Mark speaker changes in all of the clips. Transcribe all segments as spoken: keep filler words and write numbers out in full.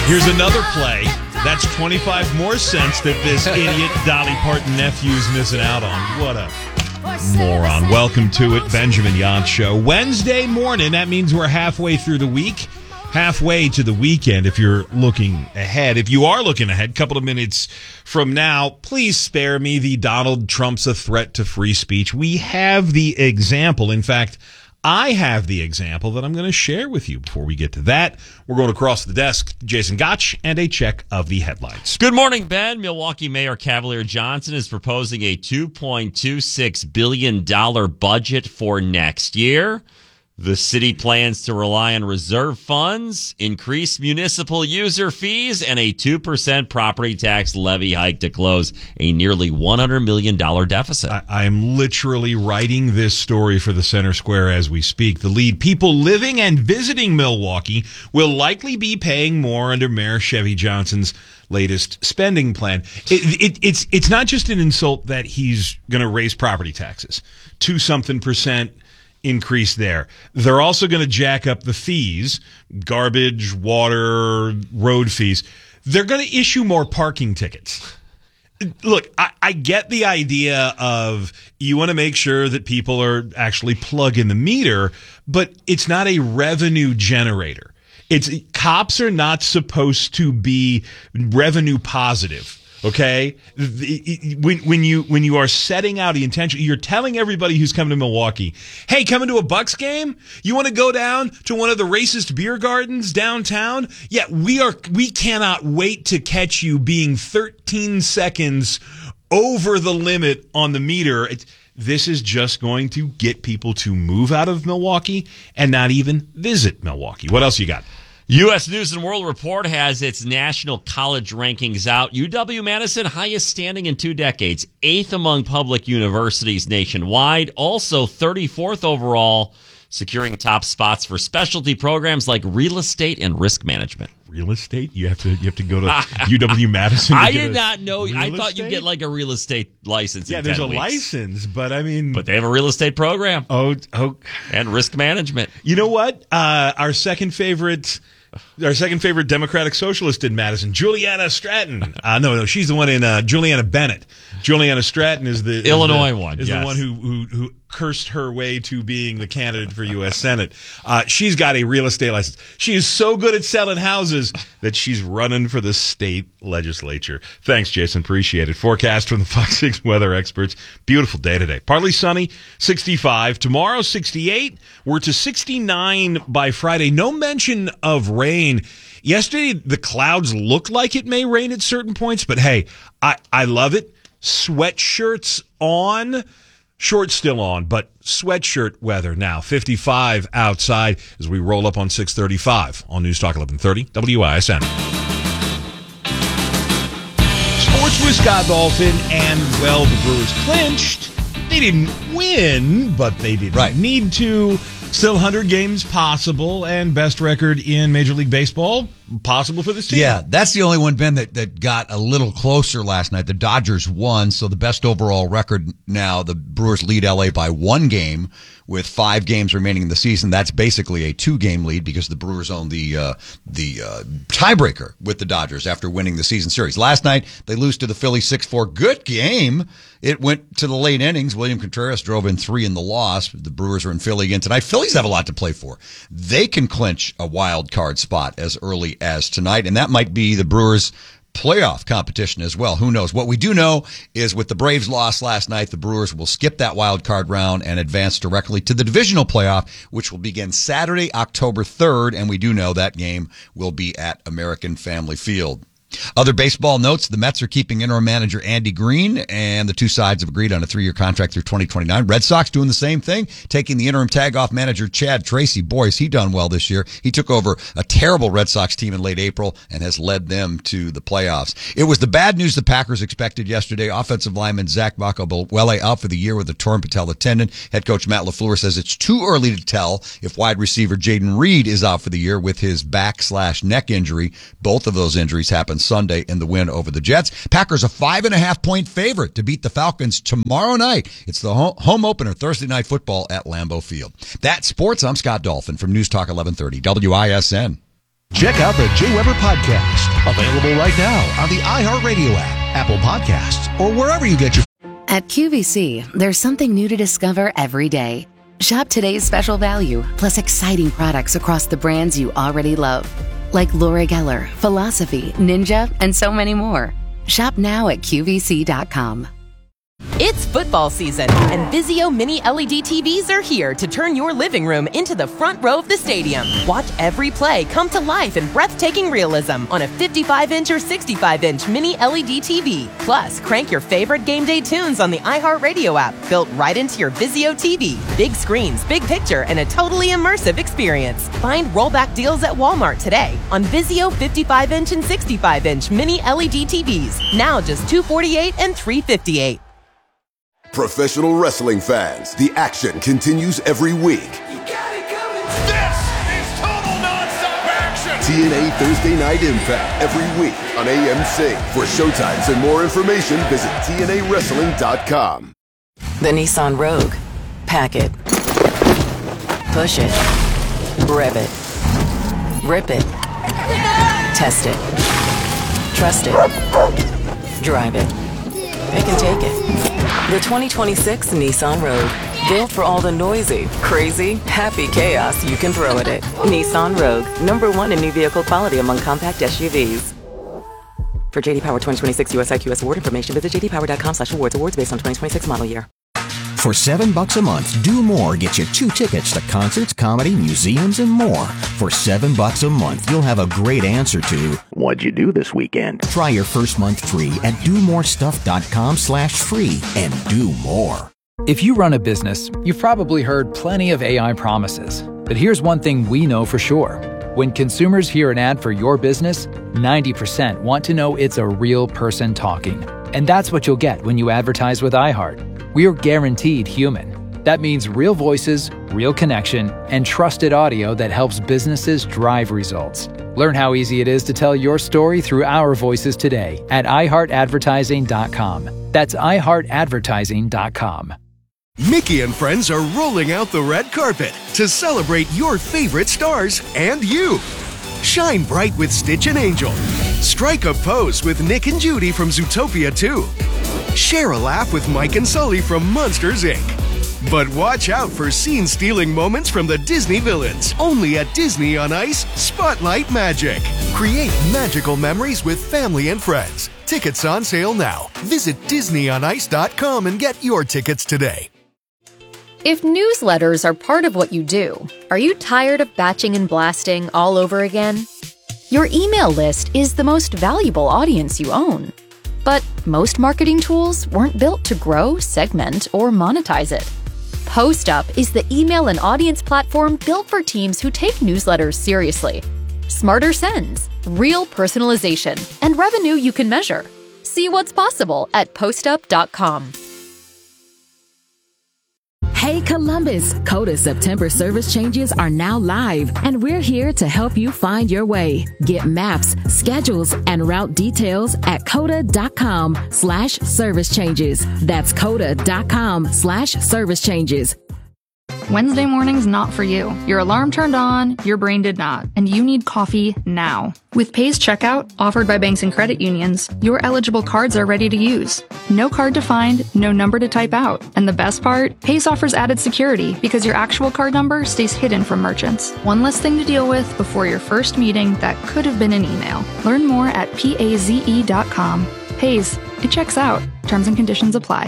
Speaker 1: Here's another play. That's twenty-five more cents that this idiot Dolly Parton nephew's missing out on. What a moron. Welcome to it, Benjamin Yant Show. Wednesday morning, that means we're halfway through the week. Halfway to the weekend if you're looking ahead. If you are looking ahead, a couple of minutes from now, please spare me the Donald Trump's a threat to free speech. We have the example. In fact, I have the example that I'm going to share with you. Before we get to that, we're going across the desk to Jason Gotch and a check of the headlines.
Speaker 2: Good morning, Ben. Milwaukee Mayor Cavalier Johnson is proposing a two point two six billion dollars budget for next year. The city plans to rely on reserve funds, increase municipal user fees, and a two percent property tax levy hike to close a nearly one hundred million dollars deficit.
Speaker 1: I, I'm literally writing this story for the Center Square as we speak. The lead: people living and visiting Milwaukee will likely be paying more under Mayor Chevy Johnson's latest spending plan. It, it, it's, it's not just an insult that he's going to raise property taxes. Two something percent increase there. They're also going to jack up the fees, garbage, water, road fees. They're going to issue more parking tickets. Look, I, I get the idea of you want to make sure that people are actually plugging the meter, but it's not a revenue generator. It's cops are not supposed to be revenue positive. Okay, when when you when you are setting out the intention, you're telling everybody who's coming to Milwaukee, hey, coming to a Bucks game? You want to go down to one of the racist beer gardens downtown? Yeah, we are. We cannot wait to catch you being thirteen seconds over the limit on the meter. It's, this is just going to get people to move out of Milwaukee and not even visit Milwaukee. What else you got?
Speaker 2: U S News and World Report has its national college rankings out. U W-Madison, highest standing in two decades, eighth among public universities nationwide, also thirty-fourth overall, securing top spots for specialty programs like real estate and risk management.
Speaker 1: Real estate? You have to you have to go to U W-Madison.
Speaker 2: I did not know. I thought
Speaker 1: estate?
Speaker 2: you'd get like a real estate license.
Speaker 1: Yeah,
Speaker 2: in
Speaker 1: there's
Speaker 2: ten
Speaker 1: a
Speaker 2: weeks.
Speaker 1: license, but I mean,
Speaker 2: but they have a real estate program.
Speaker 1: Oh, oh,
Speaker 2: and risk management.
Speaker 1: You know what? Uh, our second favorite. Our second favorite Democratic Socialist in Madison, Juliana Stratton. Uh, no, no, she's the one in uh, Juliana Bennett. Juliana Stratton is the
Speaker 2: Illinois
Speaker 1: is the,
Speaker 2: one.
Speaker 1: Is
Speaker 2: yes.
Speaker 1: the one who, who who cursed her way to being the candidate for U S Senate. Uh, she's got a real estate license. She is so good at selling houses that she's running for the state legislature. Thanks, Jason. Appreciate it. Forecast from the Fox six weather experts. Beautiful day today. Partly sunny, sixty-five. Tomorrow, sixty-eight. We're to sixty-nine by Friday. No mention of rain. Yesterday, the clouds looked like it may rain at certain points, but hey, I, I love it. Sweatshirts on. Shorts still on, but sweatshirt weather now. fifty-five outside as we roll up on six thirty-five on News Talk eleven thirty W I S N. Sports with Scott Dolphin, and, well, the Brewers clinched. They didn't win, but they didn't
Speaker 3: right.
Speaker 1: need to. Still one hundred games possible, and best record in Major League Baseball possible for this team.
Speaker 3: Yeah, that's the only one, Ben, that, that got a little closer last night. The Dodgers won, so the best overall record now. The Brewers lead L A by one game with five games remaining in the season. That's basically a two-game lead because the Brewers own the uh, the uh, tiebreaker with the Dodgers after winning the season series. Last night, they lose to the Phillies six four. Good game. It went to the late innings. William Contreras drove in three in the loss. The Brewers are in Philly again tonight. Phillies have a lot to play for. They can clinch a wild card spot as early as tonight, and that might be the Brewers' playoff competition as well. Who knows? What we do know is with the Braves' loss last night, the Brewers will skip that wild card round and advance directly to the divisional playoff, which will begin Saturday, October third, and we do know that game will be at American Family Field. Other baseball notes, the Mets are keeping interim manager Andy Green, and the two sides have agreed on a three-year contract through twenty twenty-nine. Red Sox doing the same thing, taking the interim tag-off manager Chad Tracy. Boy, has he done well this year. He took over a terrible Red Sox team in late April and has led them to the playoffs. It was the bad news the Packers expected yesterday. Offensive lineman Zach Bacabawele out for the year with a torn patella tendon. Head coach Matt LaFleur says it's too early to tell if wide receiver Jaden Reed is out for the year with his back slash neck injury. Both of those injuries happened Sunday in the win over the Jets. Packers a five and a half point favorite to beat the Falcons tomorrow night. It's the home opener Thursday Night Football at Lambeau Field. That's sports. I'm Scott Dolphin from News Talk eleven thirty W I S N.
Speaker 4: Check out the Jay Weber Podcast, available right now on the iHeartRadio app, Apple Podcasts, or wherever you get your...
Speaker 5: At Q V C, there's something new to discover every day. Shop today's special value, plus exciting products across the brands you already love. Like Laura Geller, Philosophy, Ninja, and so many more. Shop now at Q V C dot com.
Speaker 6: It's football season, and Vizio Mini L E D T Vs are here to turn your living room into the front row of the stadium. Watch every play come to life in breathtaking realism on a fifty-five inch or sixty-five inch Mini L E D T V. Plus, crank your favorite game day tunes on the iHeartRadio app, built right into your Vizio T V. Big screens, big picture, and a totally immersive experience. Find rollback deals at Walmart today on Vizio fifty-five inch and sixty-five inch Mini L E D T Vs. Now just two hundred forty-eight dollars and three hundred fifty-eight dollars.
Speaker 7: Professional wrestling fans, the action continues every week.
Speaker 8: You got it coming. This is total nonstop action.
Speaker 7: T N A Thursday Night Impact every week on A M C. For showtimes and more information, visit T N A wrestling dot com.
Speaker 9: The Nissan Rogue. Pack it. Push it. Rev it. Rip it. Test it. Trust it. Drive it. Pick and take it. The twenty twenty-six Nissan Rogue. Built for all the noisy, crazy, happy chaos you can throw at it. Nissan Rogue. Number one in new vehicle quality among compact S U Vs. For J D Power twenty twenty-six U S I Q S award information, visit j d power dot com slash awards. Awards based on twenty twenty-six model year.
Speaker 10: For seven bucks a month, Do More gets you two tickets to concerts, comedy, museums, and more. For seven bucks a month, you'll have a great answer to
Speaker 11: what'd you do this weekend?
Speaker 10: Try your first month free at do more stuff dot com slash free and do more.
Speaker 12: If you run a business, you've probably heard plenty of A I promises. But here's one thing we know for sure. When consumers hear an ad for your business, ninety percent want to know it's a real person talking. And that's what you'll get when you advertise with iHeart. We are guaranteed human. That means real voices, real connection, and trusted audio that helps businesses drive results. Learn how easy it is to tell your story through our voices today at i heart advertising dot com. That's i heart advertising dot com.
Speaker 13: Mickey and friends are rolling out the red carpet to celebrate your favorite stars and you. Shine bright with Stitch and Angel. Strike a pose with Nick and Judy from Zootopia two. Share a laugh with Mike and Sully from Monsters, Incorporated. But watch out for scene-stealing moments from the Disney villains. Only at Disney on Ice, Spotlight Magic. Create magical memories with family and friends. Tickets on sale now. Visit disney on ice dot com and get your tickets today.
Speaker 14: If newsletters are part of what you do, are you tired of batching and blasting all over again? Your email list is the most valuable audience you own. But most marketing tools weren't built to grow, segment, or monetize it. PostUp is the email and audience platform built for teams who take newsletters seriously. Smarter sends, real personalization, and revenue you can measure. See what's possible at postup dot com.
Speaker 15: Hey Columbus, Coda September service changes are now live, and we're here to help you find your way. Get maps, schedules, and route details at coda dot com slash service changes. That's coda dot com slash service changes.
Speaker 16: Wednesday morning's not for you. Your alarm turned on, your brain did not, and you need coffee now. With Pays Checkout, offered by banks and credit unions, your eligible cards are ready to use. No card to find, no number to type out. And the best part? Pays offers added security because your actual card number stays hidden from merchants. One less thing to deal with before your first meeting that could have been an email. Learn more at paze dot com. Pays. It checks out. Terms and conditions apply.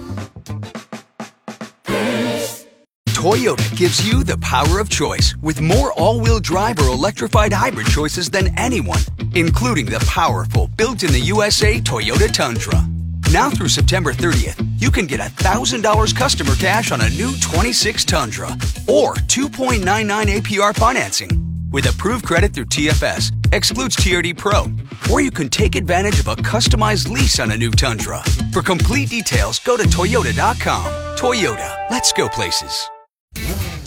Speaker 17: Toyota gives you the power of choice with more all-wheel drive or electrified hybrid choices than anyone, including the powerful built-in-the-U S A Toyota Tundra. Now through September thirtieth, you can get one thousand dollars customer cash on a new twenty-six Tundra or two point nine nine A P R financing with approved credit through T F S, excludes T R D Pro, or you can take advantage of a customized lease on a new Tundra. For complete details, go to toyota dot com. Toyota, let's go places.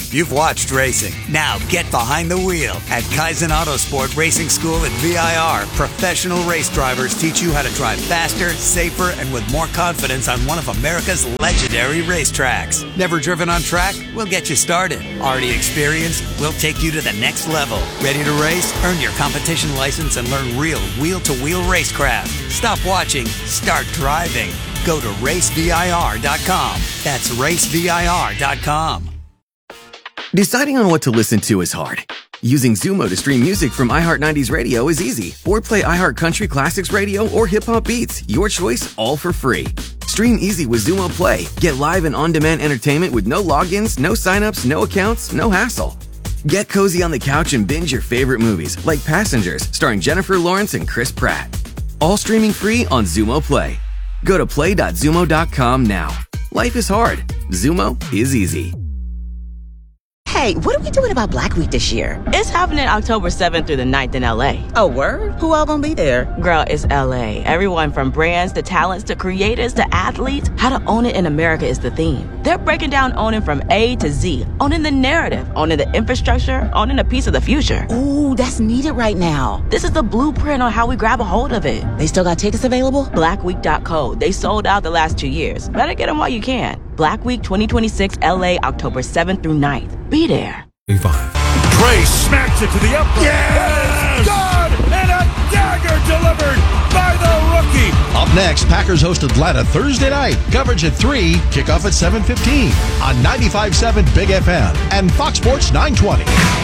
Speaker 11: You've watched racing. Now get behind the wheel. At Kaizen Autosport Racing School at V I R, professional race drivers teach you how to drive faster, safer, and with more confidence on one of America's legendary racetracks. Never driven on track? We'll get you started. Already experienced? We'll take you to the next level. Ready to race? Earn your competition license and learn real wheel-to-wheel racecraft. Stop watching. Start driving. Go to race V I R dot com. That's race V I R dot com.
Speaker 18: Deciding on what to listen to is hard. Using Zumo to stream music from iHeart nineties Radio is easy. Or play iHeart Country Classics Radio or Hip Hop Beats. Your choice, all for free. Stream easy with Zumo Play. Get live and on-demand entertainment with no logins, no signups, no accounts, no hassle. Get cozy on the couch and binge your favorite movies, like Passengers, starring Jennifer Lawrence and Chris Pratt. All streaming free on Zumo Play. Go to play dot zumo dot com now. Life is hard. Zumo is easy.
Speaker 19: Hey, what are we doing about Black Week this year?
Speaker 6: It's happening October seventh through the ninth in L A.
Speaker 19: Oh, word? Who all gonna be there?
Speaker 6: Girl, it's L A. Everyone from brands to talents to creators to athletes. How to own it in America is the theme. They're breaking down owning from A to Z. Owning the narrative, owning the infrastructure, owning a piece of the future.
Speaker 19: Ooh, that's needed right now.
Speaker 6: This is the blueprint on how we grab a hold of it.
Speaker 19: They still got tickets available?
Speaker 6: black week dot co. They sold out the last two years. Better get them while you can. Black Week twenty twenty-six L A, October seventh through ninth. Be there.
Speaker 8: Trey smacks it to the upright. Yes! God! And a dagger delivered by the rookie.
Speaker 4: Up next, Packers host Atlanta Thursday night. Coverage at three, kickoff at seven fifteen on ninety-five point seven Big F M and Fox Sports nine twenty.